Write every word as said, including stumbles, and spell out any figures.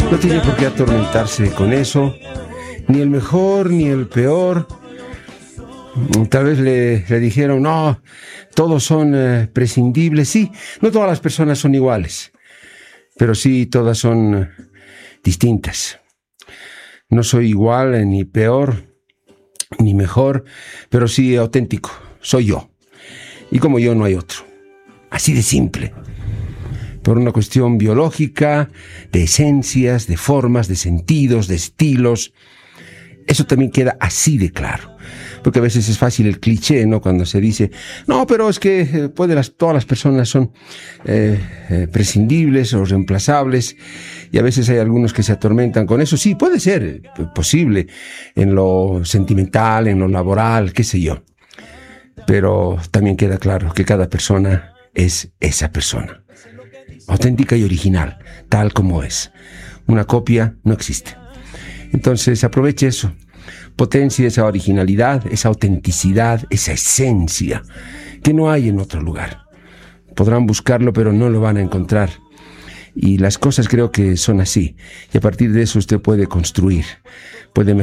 No tiene por qué atormentarse con eso, ni el mejor ni el peor. Tal vez le, le dijeron, no, todos son eh, prescindibles. Sí, no todas las personas son iguales, pero sí todas son eh, distintas. No soy igual, eh, ni peor, ni mejor, pero sí auténtico. Soy yo. Y como yo no hay otro. Así de simple. Por una cuestión biológica, de esencias, de formas, de sentidos, de estilos. Eso también queda así de claro. Porque a veces es fácil el cliché, ¿no? Cuando se dice, no, pero es que eh, puede las, todas las personas son eh, eh, prescindibles o reemplazables. Y a veces hay algunos que se atormentan con eso. Sí, puede ser eh, posible en lo sentimental, en lo laboral, qué sé yo. Pero también queda claro que cada persona es esa persona. Auténtica y original, tal como es. Una copia no existe. Entonces aproveche eso. Potencie esa originalidad, esa autenticidad, esa esencia que no hay en otro lugar. Podrán buscarlo, pero no lo van a encontrar. Y las cosas creo que son así. Y a partir de eso usted puede construir, puede mejorar.